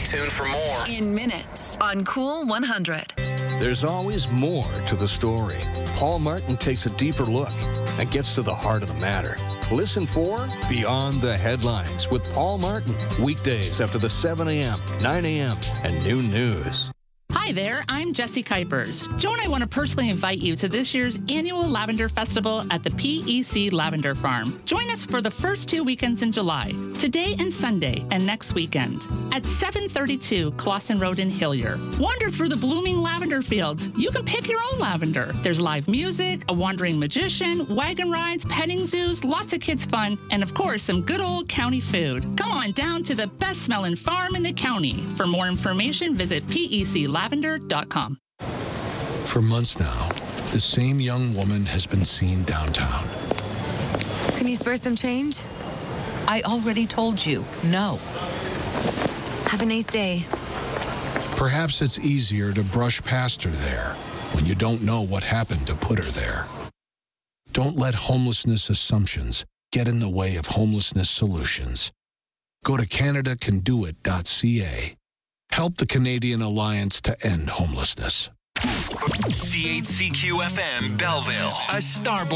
tuned for more. In minutes on Cool 100. There's always more to the story. Paul Martin takes a deeper look and gets to the heart of the matter. Listen for Beyond the Headlines with Paul Martin. Weekdays after the 7 a.m., 9 a.m., and noon news. Hi there, I'm Jessie Kuipers. Joe and I want to personally invite you to this year's annual Lavender Festival at the PEC Lavender Farm. Join us for the first 2 weekends in July, today and Sunday, and next weekend, at 732 Clawson Road in Hillier. Wander through the blooming lavender fields. You can pick your own lavender. There's live music, a wandering magician, wagon rides, petting zoos, lots of kids' fun, and of course, some good old county food. Come on down to the best-smelling farm in the county. For more information, visit PECLavender.com. For months now, the same young woman has been seen downtown. Can you spare some change? I already told you, no. Have a nice day. Perhaps it's easier to brush past her there when you don't know what happened to put her there. Don't let homelessness assumptions get in the way of homelessness solutions. Go to CanadaCanDoIt.ca. Help the Canadian Alliance to End Homelessness. CHCQ-FM Belleville, a Starboard